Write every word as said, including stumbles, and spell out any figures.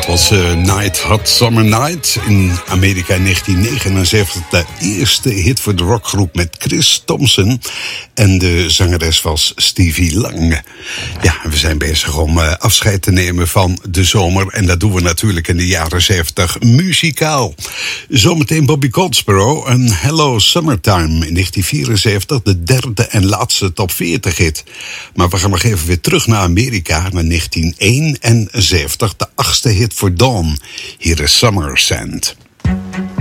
was uh, Night, Hot Summer Night. In Amerika in negentien negenenzeventig de eerste hit voor de rockgroep met Chris Thompson. En de zangeres was Stevie Lang. Ja, we zijn bezig om uh, afscheid te nemen van de zomer. En dat doen we natuurlijk in de jaren zeventig muzikaal. Zometeen Bobby Goldsboro en Hello Summertime in negentien vierenzeventig. De derde en laatste top veertig hit. Maar we gaan nog even weer terug naar Amerika, naar negentien eenenzeventig. De achtste hit voor Dawn. Hier is Summer Sand.